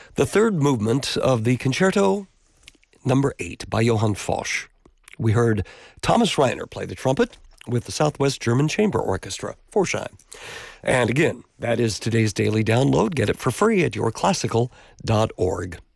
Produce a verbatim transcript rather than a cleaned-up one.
the third movement of the Concerto Number eight by Johann Foch. We heard Thomas Reiner play the trumpet with the Southwest German Chamber Orchestra, Forsheim. And again, that is today's daily download. Get it for free at your classical dot org.